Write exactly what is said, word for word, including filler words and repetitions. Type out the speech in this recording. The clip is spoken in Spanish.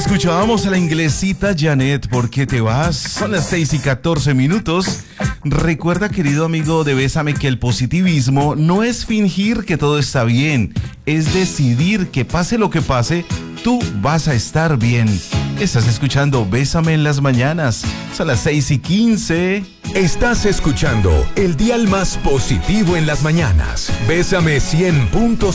Escuchábamos a la inglesita Janet, ¿por qué te vas? Son las seis y catorce minutos. Recuerda, querido amigo de Bésame, que el positivismo no es fingir que todo está bien, es decidir que pase lo que pase, tú vas a estar bien. Estás escuchando Bésame en las mañanas. Son las seis y quince. Estás escuchando el dial más positivo en las mañanas. Bésame cien punto